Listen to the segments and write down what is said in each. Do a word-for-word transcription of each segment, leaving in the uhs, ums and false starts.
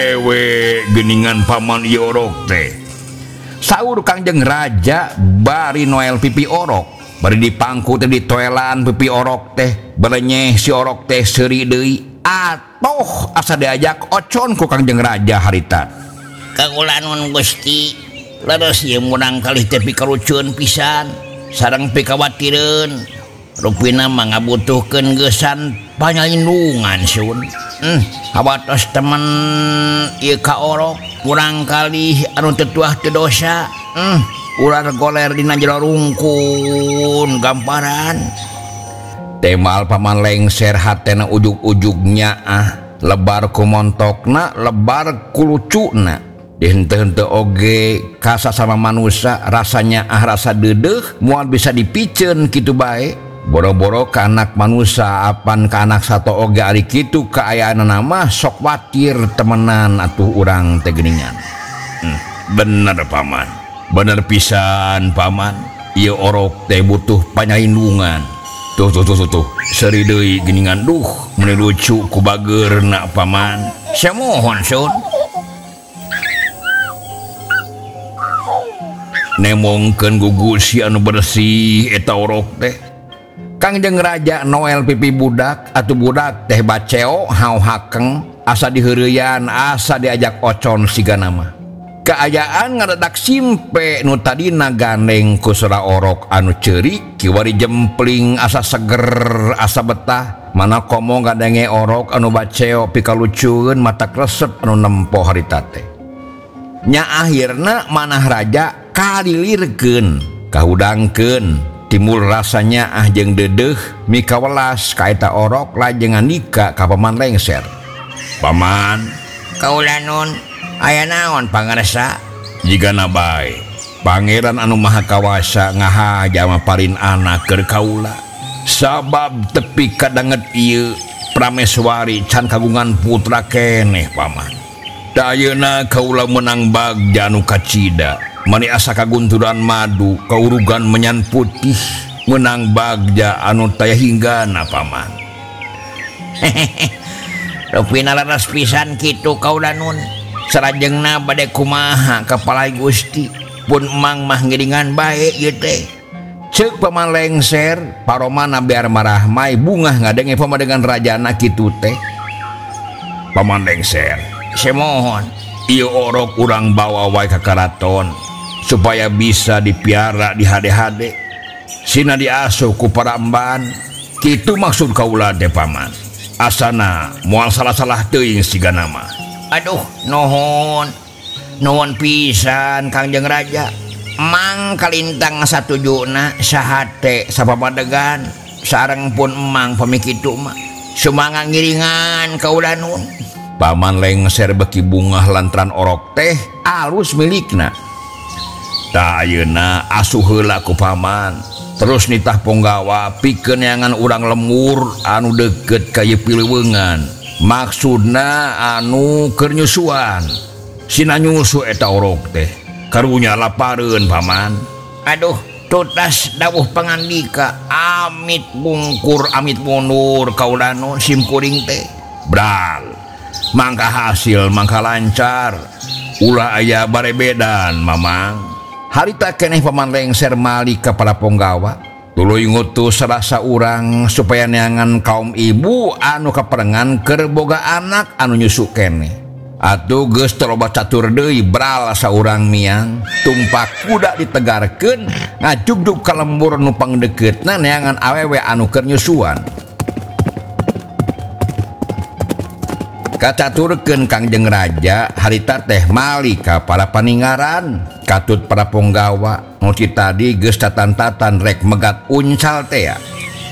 ewe geningan paman ieu orok teh. Saur Kangjeng Raja bari Noel pipi orok, bari dipangku teh di toelan pipi orok teh, berenyeh si orok teh seuri deui atoh asa diajak ocon ku Kangjeng Raja harita. Kaula nun Gusti, leres ieu munang kalih teh pikarucieun pisan, sareng pikawatireun. Rupina mah ngabutuhkeun geusan panyalindungan sun. Hmm, hawatos temen ieu ka orok, urang kalih anu teu tuah teu dosa. Hmm, ular goler dina jero rungkun gamparan. Temal paman lengser hatena ujug-ujugnya ah, lebar ku montokna, lebar ku lucuna. Dihenteu-henteu oge kasa sama manusia rasanya ah rasa deudeuh moal bisa dipikeun kitu bae. Boro-boro ka anak manusia apan ka anak sato oge ari kitu kaayaanna mah sok watir temenan atuh urang teh geuningan. Hmm, bener paman, bener pisan paman, ieu orok teh butuh panyalindungan. Tuh tuh tuh tuh, tuh. Seuri deui geuningan, duh mun lucu ku bageurna paman. Samohon sun. Nemongkeun gugusi anu bersih eta orok teh. Kangjeng Raja Noel pipi budak atuh budak teh baceo hau hakeng asa diheureuyan asa diajak ocon sigana mah. Kaayaan ngaradak simpe nu tadina gandeng ku sora orok anu ceurik kiwari jempling asa seger asa betah mana komo gadenge orok anu baceo pikalucueun mata kresep anu nempo harita teh. Nya akhirna manah raja kalilirkeun kahudangkeun timbul rasanya ah jeung deudeuh mikawelas ka eta orok lajeng ngandika ka paman lengser. Paman, kaula nun aya naon pangaresa? Jigana bae pangeran anu maha kawasa ngahaja maparin anak keur kaula. Sabab tepi kadanget ieu prameswari can kagungan putra keneh paman. Da ayeuna kaula menang bagja anu kacida. Mani asa kagunturan madu kaurugan menyan putih menang bagja anu taya hinggana paman. Rupina leres pisan kitu kaula nun. Sarajengna bade kumaha kapala Gusti pun emang mah ngiringan bae ieu teh. Ceuk paman lengser paromana biar marah mai bungah ngadenge pamadegan rajana kitu teh. Paman lengser, samohon. Ieu orok urang bawa wae ka karaton supaya bisa dipiara di hade-hade sina diasuh ku para emban kitu maksud kaula teh paman. Asana moal salah-salah teuing sigana mah. Aduh nuhun nuhun pisan Kangjeng Raja. Emang kalintang satujuna sahate sapamadegan sareng pun emang pamikitu mah sumangga ngiringan kaula nun. Paman lengser beki bungah lantran orok teh alus milikna. Da ayeuna asuh heula ku paman. Terus nitah Ponggawa pikeun neangan urang lemur anu deukeut ka ieu pileuweungan. Maksudna anu keur nyusuan. Sina nyusu eta orok teh. Karunya lapareun paman. Aduh, tutas dawuh pangandika amit bungkur amit mundur kaula nu simkuring teh. Bral. Mangka hasil mangka lancar. Ulah aya barebedan mamang. Harita keneh paman lengser malik ka para Ponggawa tuluy ngutus sarasa urang supaya neangan kaum ibu anu kaperengan keur boga anak anu nyusu keneh. Atuh geus toloba catur deui bral saurang miang tumpak kuda ditegarkeun ngajugdug ka lembur nu pangdeuketna neangan awewe anu keur nyusuan. Kacaturkeun Kangjeng Raja harita teh malik ka para paninggaran katut para Ponggawa nu tadi geus tatan-tatan rek megat uncal teh ya.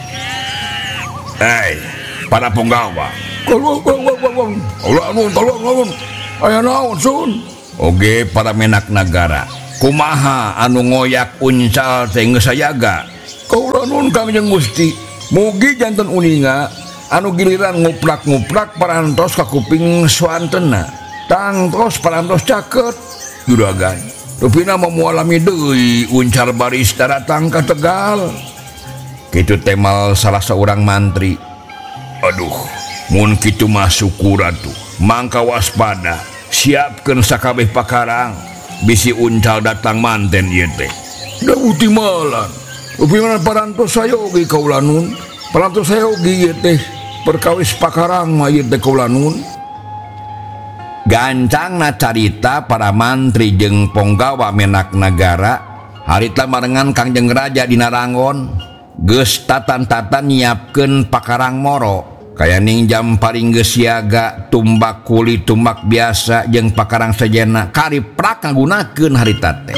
Hei para Ponggawa, tolong tolong tolong aya naon sun? Oge para menak nagara kumaha anu ngoyak uncal teh geus sayaga? Kaula nun Kangjeng Gusti mugi janten uninga anu giliran nguplak-nguplak parantos ka kuping swantena tangtos parantos caket juragan rupina memualami deui uncal baris datang ka Tegal kitu temal salah seorang mantri. Aduh mun kitu mah syukur atuh mangka waspada siapkeun sakabeh pakarang bisi uncal datang manten ieu teh. Da utimalan. Upimanan parantos sayogi kaulanun. Parantos sayogi ieu teh perkawis pakarang mah ieu teh kaulanun. Gancangna carita para mantri jeung ponggawa menak nagara harita marengan Kangjeng Raja dina Rangon geus tatan-tatan nyiapkeun pakarang moro. Kayaning jam paring geus siaga tumbak kuli tumbak biasa jeung pakarang sejenna kariprak ngagunakeun harita teh.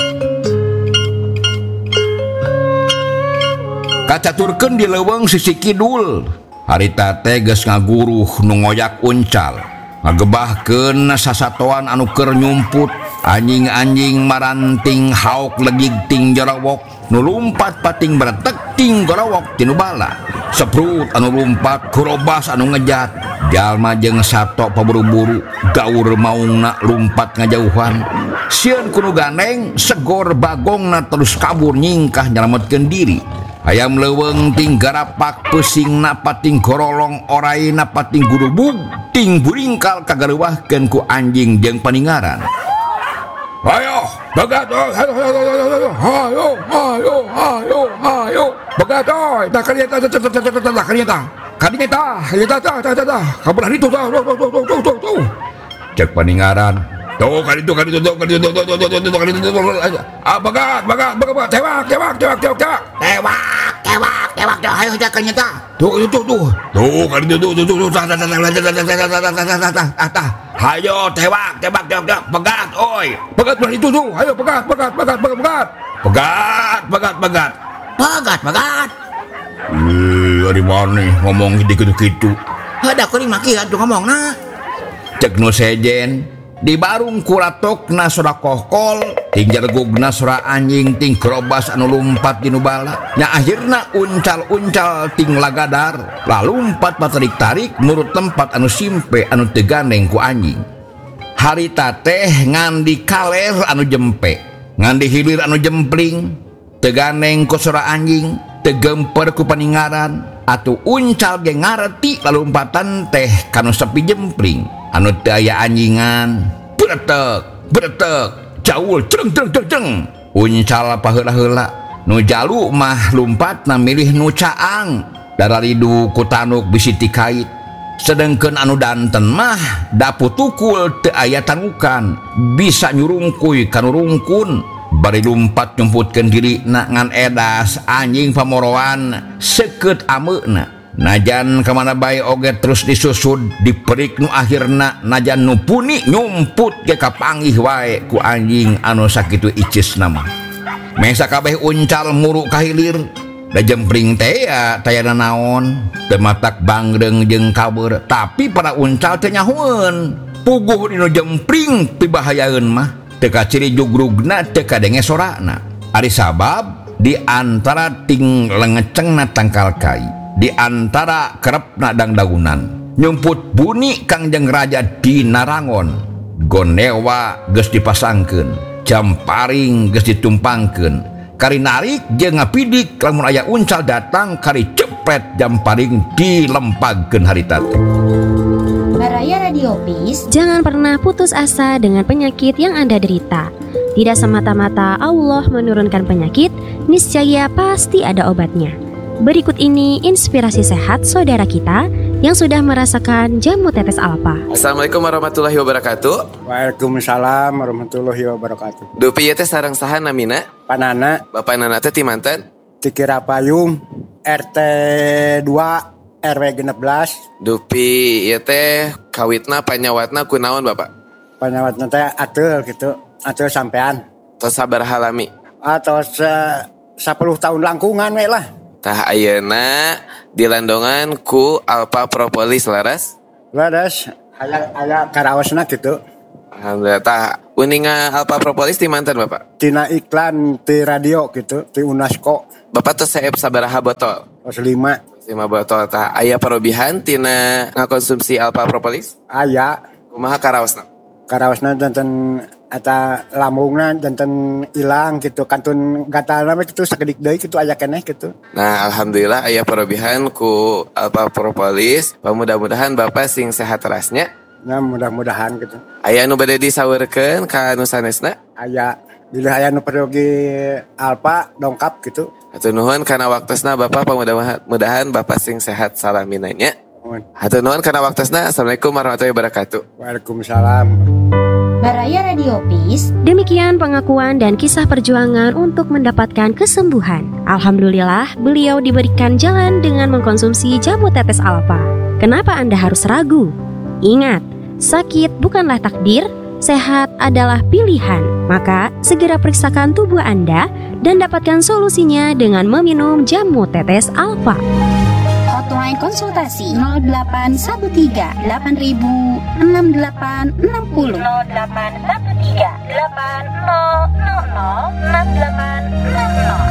Kacaturkeun di leuweung sisi kidul harita teh geus ngaguruh nu ngoyak uncal ngagebahkeun sasatoan anu keur nyumput anjing-anjing maranting hauk legig ting jorowok nu lumpat pating beretek ting gorowok tinu bala seprut anu lumpat kurobas anu ngejat jalma jeung sato paburu-buru gaur maungna lumpat ngajauhan sieun kudu gandeng segor bagongna terus kabur nyingkah nyelametkeun diri. Hayam leuweung ting garapak peusingna pating gorolong oraina pating gurubug ting buringkal kagareuwahkeun ku anjing jeung paningaran. Hayo, begat oi, hayo, hayo, hayo, hayo, hayo, hayo, begat oi, tak kalian tak, tak, tak, tak, tak, tak, kalian tak, kalian tak, kalian tak, tak, tak, tak, kabar hari tu, tuh, tuh, tuh, tuh, tuh, tuh, tuh, cek paningaran, tuh kali itu, kali itu, tuh, kali itu, tuh, tuh, tuh, tuh, tuh, kali itu, ah, begat, begat, begat, tewak, tewak, tewak, tewak, tewak, tewak, tewak, tewak, tewak, hayo, cek kalian tak, tuh, tuh, tuh, tuh, kali itu, tuh, tuh, tuh, tuh, tak, tak, tak, tak, tak, tak, tak, tak, hayo tewak tewak tewak tewak pegat oi pegat belah itu tuh hayo pegat pegat pegat pegat pegat pegat pegat pegat pegat pegat eh dari mana ngomong gitu-gitu ada kali maki atuh ngomongna cek nu sejen di barung kuratokna sura kohkol ting jargugna sura anjing ting kerobas anu lumpat dinu bala nya akhirna uncal-uncal ting lagadar lalu lumpat patarik-tarik nurut tempat anu simpe anu teu gandeng ku anjing harita teh ngandi kaler anu jempe ngandi hilir anu jempling teu gandeng ku sura anjing teu gemper ku paningaran atuh uncal ge ngarti lalu lumpatan teh kanu sepi jempling anu teu aya anjingan beretek beretek caul ceng ceng ceng ceng uncal paheula-heula nu jalu mah lumpatna milih nu caang dararidu ku tanuk bisi ti kait sedengkeun anu danten mah dapu tukul teu aya tanukan bisa nyurungkuy kanu rungkun bari lumpat nyumputkeun dirina ngan edas anjing pamoroan seukeut ameuna najan kamana bae oge terus disusud diperik nu akhirna najan nu puni nyumput ge kapanggih wae ku anjing anu sakitu icisna mah mesa kabeh uncal muru kahilir da jempring teh ya tayana naon teu matak bangreng jeung kabeur tapi para uncal teh nyahoeun puguh dinu jempring pibahayaeun mah teu kaciri jugrugna teu kadenge sorana ari sabab di antara ting lengecengna tangkal kai di antara kerepna dangdagunan nyumput buni Kangjeng Raja dina Rangon gonewa geus dipasangkeun jam paring geus ditumpangkeun kari narik jeung ngapidik lamun aya uncal datang kari cepet jam paring dilempagkeun harita teh. Baraya Radio Peace. Jangan pernah putus asa dengan penyakit yang Anda derita. Tidak semata-mata Allah menurunkan penyakit, niscaya pasti ada obatnya. Berikut ini inspirasi sehat saudara kita yang sudah merasakan jamu tetes alpa. Assalamualaikum warahmatullahi wabarakatuh. Waalaikumsalam warahmatullahi wabarakatuh. Dupi ieu teh sareng saha namina? Panana. Bapak nana teh ti manten? Ti Kirapayung R T dua R W genep belas. Dupi ieu teh kawitna panyawatna kunaon Bapak? Panyawatna teh ateul gitu. Ateul sampean. Tos sabaraha lami? Atau se- sepuluh tahun langkungan we lah. Tah ayeuna dilandongan ku Alpha Propolis laras. Laras aya aya karaosna gitu. Alhamdulillah tah uninga Alpha Propolis ti manten Bapak? Tina iklan ti radio gitu, ti UNESCO. Bapak tos saep sabaraha botol? Tos lima. lima botol tah aya parobihan tina ngakonsumsi Alpha Propolis? Aya Kumaha karaosna? karaosna danten eta lambungna danten ilang gitu kantun gatalna mah kitu sakedik deui kitu aya keneh gitu. Nah alhamdulillah aya parobihan ku Alpha Propolis. Mudah-mudahan Bapak sing sehat terasnya. Nah, mudah-mudahan gitu. Aya nu bade disaweurkeun ka anu sanesna? Aya bila aya nu pergi Alfa dongkap gitu. Hatur nuhun kana waktosna Bapak, mudah-mudahan Bapak sing sehat salaminanya. Hatur nuhun kana waktosna. Assalamualaikum warahmatullahi wabarakatuh. Waalaikumsalam. Baraya Radio Peace. Demikian pengakuan dan kisah perjuangan untuk mendapatkan kesembuhan. Alhamdulillah, beliau diberikan jalan dengan mengkonsumsi jamu tetes alfa. Kenapa Anda harus ragu? Ingat, sakit bukanlah takdir, sehat adalah pilihan. Maka, segera periksakan tubuh Anda dan dapatkan solusinya dengan meminum jamu tetes alfa. Hotline konsultasi nol delapan satu tiga delapan ribu enam delapan enam nol nol delapan satu tiga delapan nol nol nol enam delapan enam nol.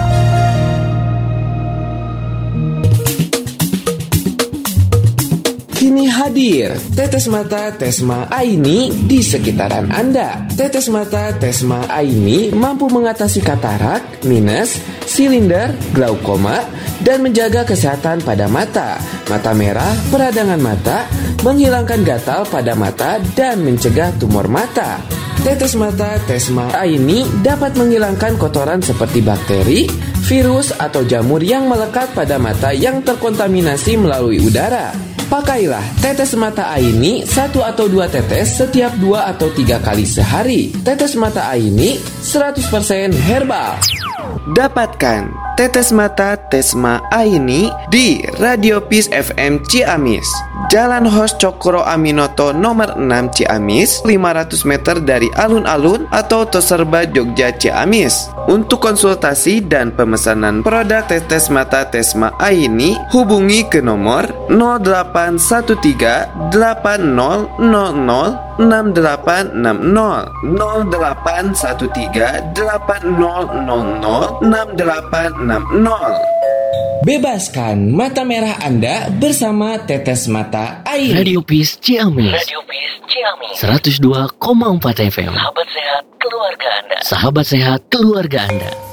Kini hadir Tetes Mata Tesma Aini di sekitaran Anda. Tetes Mata Tesma Aini mampu mengatasi katarak, minus, silinder, glaukoma, dan menjaga kesehatan pada mata, mata merah, peradangan mata, menghilangkan gatal pada mata, dan mencegah tumor mata. Tetes Mata Tesma Aini dapat menghilangkan kotoran seperti bakteri, virus, atau jamur yang melekat pada mata yang terkontaminasi melalui udara. Pakailah tetes mata Aini satu atau dua tetes setiap dua atau tiga kali sehari. Tetes mata Aini seratus persen herbal. Dapatkan tetes mata Tesma Aini di Radio Peace F M Ciamis, Jalan Hos Cokro Aminoto nomor enam Ciamis, lima ratus meter dari alun-alun atau Toserba Jogja Ciamis. Untuk konsultasi dan pemesanan produk tetes mata Tesma Aini, hubungi ke nomor nol delapan satu tiga delapan nol nol nol enam delapan enam nol nol delapan satu tiga delapan nol nol nol enam delapan enam nol. Bebaskan mata merah Anda bersama Tetes Mata Aini. Radio Peace Ciamis. Radio Peace Ciamis. seratus dua koma empat F M. Sahabat sehat keluarga Anda. Sahabat sehat keluarga Anda.